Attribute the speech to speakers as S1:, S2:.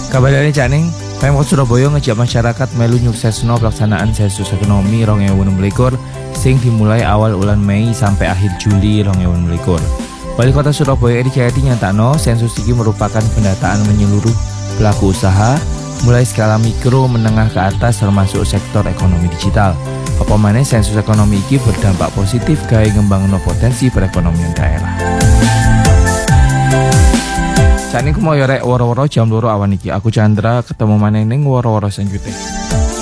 S1: Kabarane Caning, Pemkot Surabaya ngejak masyarakat melu nyuksesno pelaksanaan sensus ekonomi 2026 sing dimulai awal bulan Mei sampai akhir Juli 2026. Wali Kota Surabaya Edi Cahyadi nyatakno sensus ini merupakan pendataan menyeluruh pelaku usaha mulai skala mikro menengah ke atas termasuk sektor ekonomi digital. Apa maneh sensus ekonomi ini berdampak positif gawe ngembangno potensi perekonomian daerah. Saat ini aku mau yorek woro-woro jam 2 awan iki. Aku Chandra ketemu maneh ning woro-woro selanjutnya.